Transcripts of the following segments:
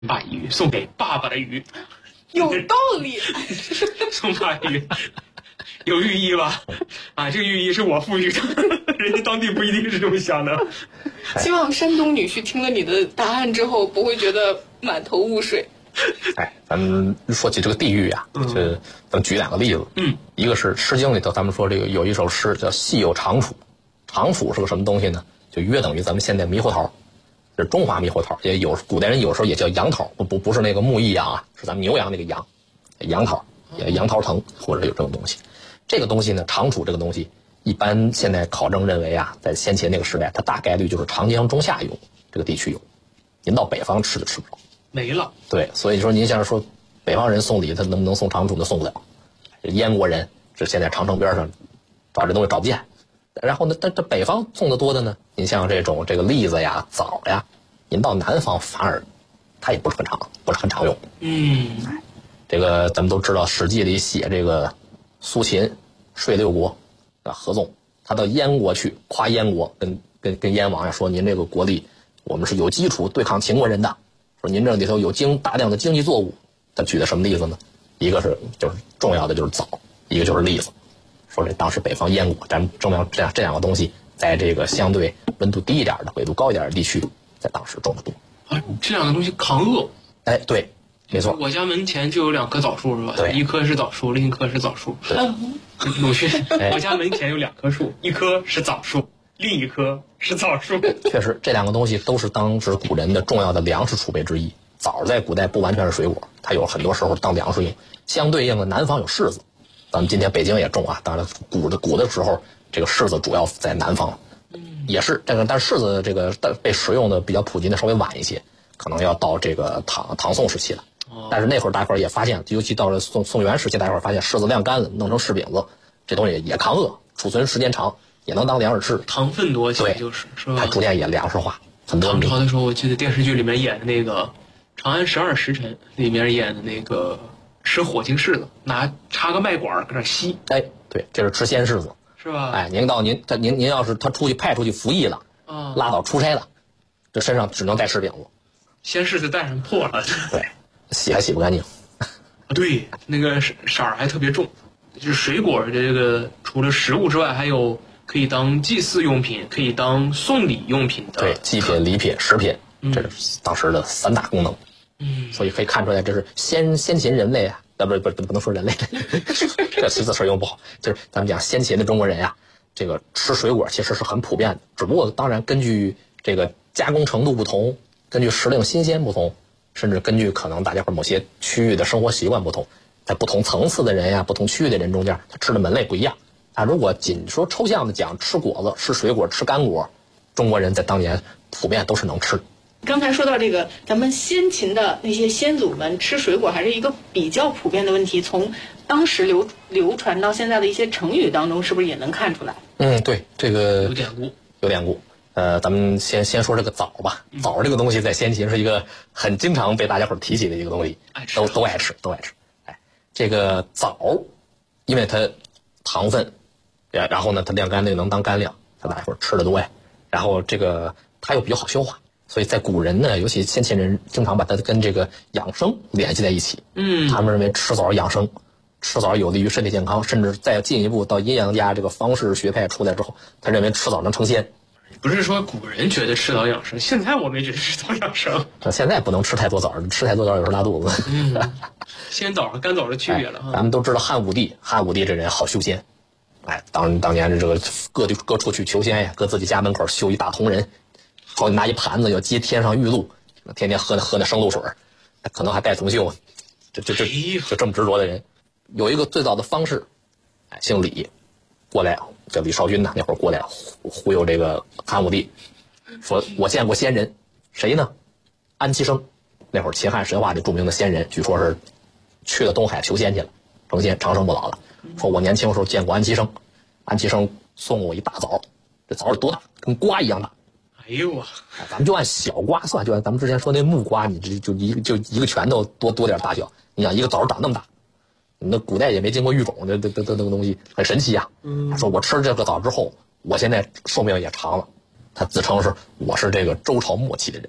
把鱼送给爸爸的鱼， 有道理。 送爸鱼有寓意吧？啊，这个寓意是我赋予的，人家当地不一定是这么想的。 希望山东女婿听了你的答案之后，不会觉得满头雾水。 哎，咱们说起这个地狱啊，咱们举两个例子。一个是《诗经》里头，咱们说这个有一首诗叫"细有长处"，长处是个什么东西呢？就约等于咱们现在猕猴桃，是中华猕猴桃，也有古代人有时候也叫杨桃，不是那个木易杨啊，是咱们牛羊那个羊，杨桃，杨桃藤或者有这种东西。这个东西呢，长处这个东西，一般现在考证认为啊，在先前那个时代，它大概率就是长江中下游这个地区有，您到北方吃就吃不着。 没了。 对，所以说您像说北方人送礼，他能不能送长处呢？送不了。燕国人这现在长城边上找这东西找不见。然后呢，这北方送的多的呢，您像这种这个栗子呀、枣呀，您到南方反而它也不是很常用。这个咱们都知道，《史记》里写这个苏秦睡六国啊，合纵，他到燕国去夸燕国，跟燕王呀说，您这个国力我们是有基础对抗秦国人的。说您这里头有大量的经济作物，他举的什么例子呢？一个是就是重要的就是枣，一个就是栗子。说这当时北方燕国，咱们正要这两个东西，在这个相对温度低一点的、纬度高一点的地区，在当时种得多。 啊，这两个东西抗饿。 哎，对，没错。 我家门前就有2棵枣树，是吧？ 对， 一棵是枣树，另一棵是枣树。鲁迅，我家门前有2棵树，一棵是枣树，另一棵是枣树。 确实，这两个东西都是当时古人的重要的粮食储备之一。枣在古代不完全是水果，它有很多时候当粮食用。相对应的，南方有柿子，咱们今天北京也种啊。当然，古的时候，这个柿子主要在南方，也是这个，但是柿子这个被食用的比较普及的稍微晚一些，可能要到这个唐宋时期了。但是那会儿大伙儿也发现，尤其到了宋元时期，大伙儿发现柿子晾干了，弄成柿饼子，这东西也抗饿，储存时间长，也能当粮食吃。 糖分多，其实就是吧？ 它逐渐也粮食化。很多唐朝的时候，我记得电视剧里面演的那个《长安12时辰》里面演的那个吃火晶柿子，插个麦管搁那吸。 哎，对，这是吃鲜柿子， 是吧？ 哎，您要是他派出去服役了，拉倒出差了，这身上只能带柿饼子。 鲜柿子带上破了。 对，洗还洗不干净。 对，那个色儿还特别重。就是水果的这个，除了食物之外，还有可以当祭祀用品，可以当送礼用品的。 对，祭品、礼品、食品，这是当时的3大功能。所以可以看出来，这是先秦人类啊，不能说人类，这词用不好，就是咱们讲先秦的中国人呀，这个吃水果其实是很普遍的，只不过当然根据这个加工程度不同，根据时令新鲜不同，甚至根据可能大家伙某些区域的生活习惯不同，在不同层次的人呀、不同区域的人中间，他吃的门类不一样。啊，如果仅说抽象的讲吃果子、吃水果、吃干果，中国人在当年普遍都是能吃。 刚才说到这个，咱们先秦的那些先祖们吃水果还是一个比较普遍的问题，从当时流传到现在的一些成语当中，是不是也能看出来？对， 这个有典故。 咱们先说这个枣吧。枣这个东西在先秦是一个很经常被大家伙提起的一个东西，都爱吃。哎，这个枣，因为它糖分，然后呢，它晾干那个能当干粮，大家伙吃的多呀。然后这个它又比较好消化。所以在古人呢，尤其先秦人，经常把它跟这个养生联系在一起。他们认为吃枣养生，吃枣有利于身体健康，甚至再进一步到阴阳家这个方士学派出来之后，他认为吃枣能成仙。 不是说古人觉得吃枣养生，现在我们也觉得吃枣养生。 现在不能吃太多枣，吃太多枣有时候拉肚子。 鲜枣和干枣的区别了。 咱们都知道汉武帝这人好修仙。哎，当年这个各处去求仙呀，搁自己家门口修一大铜人。好，拿一盘子要接天上玉露，天天喝那生露水，可能还戴铜锈，就这么执着的人，有一个最早的方士，姓李，过来叫李少君呢，那会儿过来忽悠这个汉武帝，说我见过仙人，谁呢？安七生，那会儿秦汉神话里著名的仙人，据说是去了东海求仙去了，成仙长生不老了。说我年轻的时候见过安七生，安七生送我一大枣，这枣多大？跟瓜一样大。 哎呦啊！ 咱们就按小瓜算，就按咱们之前说那木瓜，你就一个拳头多点大小。你想一个枣长那么大，那古代也没经过育种，那个东西很神奇啊。他说我吃这个枣之后，我现在寿命也长了。他自称我是这个周朝末期的人。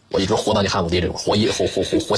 我一直活到你汉武帝这种活